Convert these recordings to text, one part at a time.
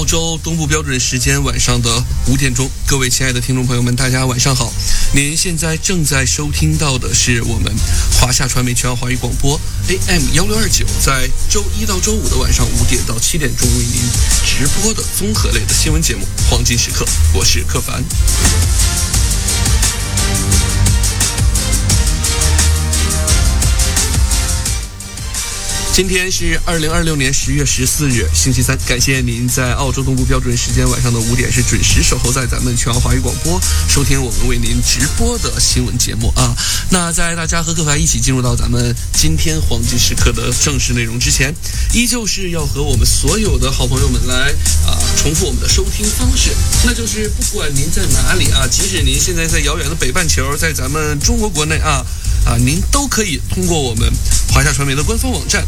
澳洲东部标准时间晚上的5点钟，各位亲爱的听众朋友们，大家晚上好。您现在正在收听到的是我们华夏传媒全澳华语广播 AM1629，在周一到周五的晚上5点到7点钟为您直播的综合类的新闻节目《黄金时刻》，我是柯凡。今天是2026年10月14日，星期三。感谢您在澳洲东部标准时间晚上的5点是准时守候在咱们全澳华语广播，收听我们为您直播的新闻节目啊。那在大家和柯凡一起进入到咱们今天黄金时刻的正式内容之前，依旧是要和我们所有的好朋友们来重复我们的收听方式，那就是不管您在哪里啊，即使您现在在遥远的北半球，在咱们中国国内您都可以通过我们华夏传媒的官方网站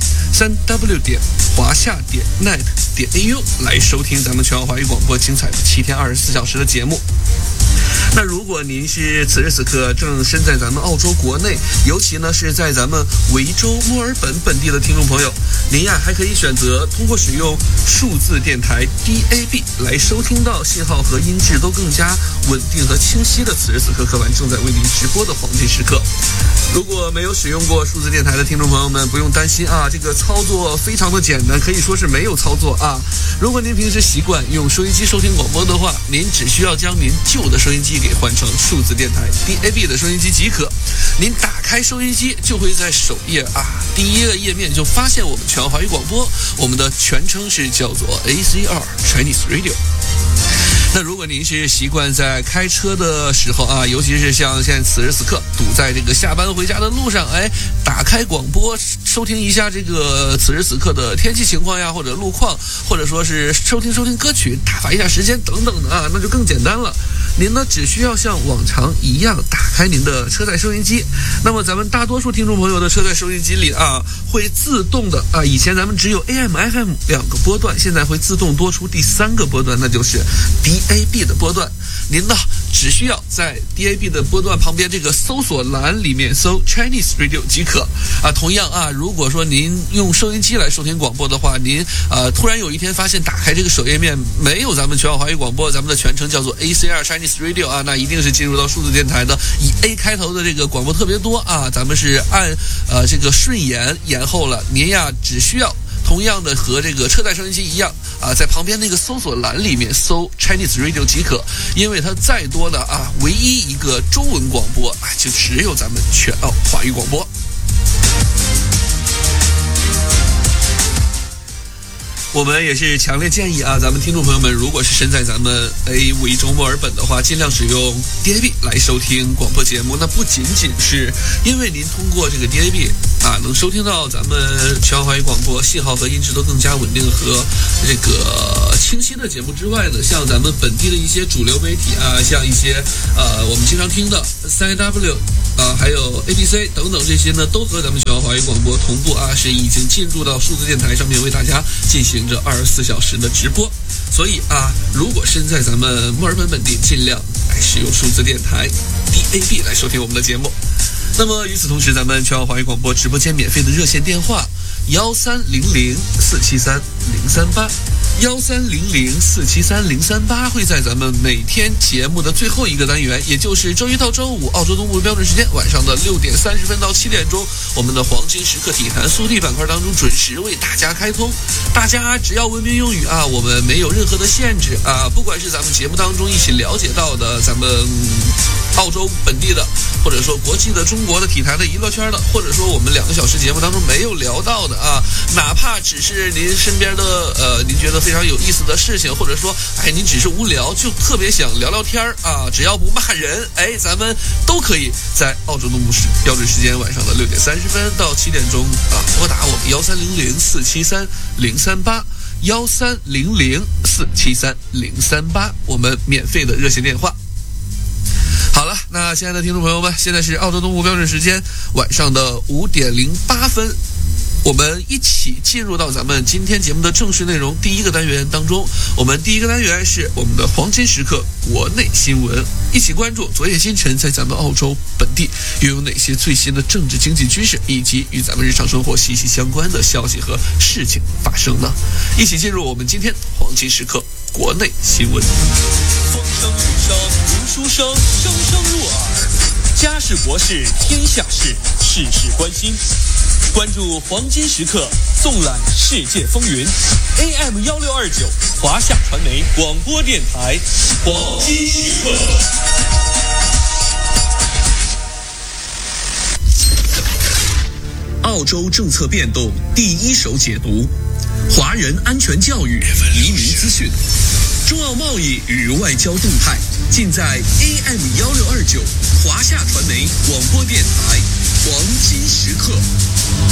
3w 华夏net au 来收听咱们全澳华语广播精彩的7天24小时的节目。那如果您是此时此刻正身在咱们澳洲国内，尤其呢是在咱们维州墨尔本本地的听众朋友，您还可以选择通过使用数字电台 DAB 来收听到信号和音质都更加稳定和清晰的此时此刻柯凡正在为您直播的黄金时刻。如果没有使用过数字电台的听众朋友们，不用担心这个操作非常的简单，可以说是没有操作如果您平时习惯用收音机收听广播的话，您只需要将您旧的收音机给换成数字电台 DAB 的收音机即可。您打开收音机就会在首页第一个页面就发现我们全澳华语广播，我们的全称是叫做 ACR Chinese Radio。那如果您是习惯在开车的时候尤其是像现在此时此刻堵在这个下班回家的路上，打开广播收听一下这个此时此刻的天气情况呀，或者路况，或者说是收听歌曲，打发一下时间等等的那就更简单了。您呢只需要像往常一样打开您的车载收音机，那么咱们大多数听众朋友的车载收音机里会自动的以前咱们只有 AM、FM 2个波段，现在会自动多出第3个波段，那就是 DAB 的波段。您呢只需要在 DAB 的波段旁边这个搜索栏里面搜 Chinese Radio 即可同样如果说您用收音机来收听广播的话，您突然有一天发现打开这个首页面没有咱们全澳华语广播，咱们的全称叫做 ACR Chinese Radio 那一定是进入到数字电台的以 A 开头的这个广播特别多咱们是按这个顺延后了，您只需要同样的和这个车载收音机一样在旁边那个搜索栏里面搜 Chinese Radio 即可，因为它再多的唯一一个中文广播就只有咱们全澳华语广播。我们也是强烈建议咱们听众朋友们，如果是身在咱们维州墨尔本的话，尽量使用 DAB 来收听广播节目。那不仅仅是因为您通过这个 DAB能收听到咱们全澳华语广播信号和音质都更加稳定和这个清晰的节目之外呢，像咱们本地的一些主流媒体像一些我们经常听的 3W还有 ABC 等等，这些呢都和咱们全澳华语广播同步是已经进入到数字电台上面为大家进行着24小时的直播。所以如果身在咱们墨尔本本地，尽量来使用数字电台 DAB 来收听我们的节目。那么与此同时，咱们全澳华语广播直播间免费的热线电话1300473038 1300473038会在咱们每天节目的最后一个单元，也就是周一到周五澳洲东部标准时间晚上的6点30分到7点钟，我们的黄金时刻体坛速递板块当中准时为大家开通。大家只要文明用语我们没有任何的限制不管是咱们节目当中一起了解到的咱们澳洲本地的，或者说国际的中国的体坛的娱乐圈的，或者说我们2个小时节目当中没有聊到的哪怕只是您身边的您觉得非常有意思的事情，或者说您只是无聊就特别想聊聊天只要不骂人咱们都可以在澳洲东部标准时间晚上的6点30分到7点钟拨打我们1300473038 1300473038我们免费的热线电话。好了，那亲爱的听众朋友们，现在是澳洲东部标准时间晚上的5点08分。 我们一起进入到咱们今天节目的正式内容第一个单元当中。我们第一个单元是我们的黄金时刻国内新闻，一起关注昨夜今晨在咱们澳洲本地又有哪些最新的政治、经济、军事以及与咱们日常生活息息相关的消息和事情发生呢？一起进入我们今天黄金时刻国内新闻。 风声雨声读书声，声声入耳。家事国事天下事，事事关心。关注黄金时刻，纵览世界风云。AM1629，华夏传媒广播电台，黄金时刻。 澳洲政策变动第一手解读，华人安全教育、移民资讯，中澳贸易与外交动态，尽在 AM1629 华夏传媒广播电台黄金时刻。